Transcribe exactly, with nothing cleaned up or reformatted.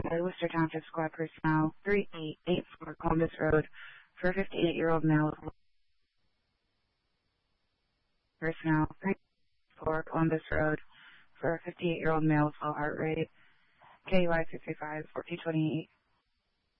By Worcester Township Squad personnel, three eight eight four Columbus Road, for a fifty-eight-year-old male with personnel, three four Columbus Road, for a fifty-eight-year-old male with low heart rate, K U I six eight five fourteen twenty-eight.